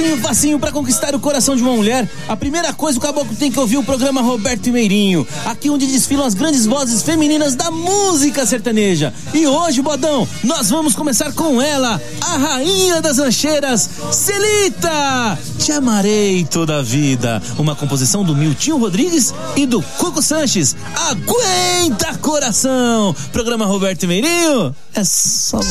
Facinho pra conquistar o coração de uma mulher. A primeira coisa, o caboclo tem que ouvir o programa Roberto e Meirinho, aqui onde desfilam as grandes vozes femininas da música sertaneja. E hoje, Bodão, nós vamos começar com ela, a rainha das rancheiras, Celita! Te amarei toda a vida. Uma composição do Miltinho Rodrigues e do Cuco Sanches. Aguenta, coração! Programa Roberto e Meirinho é só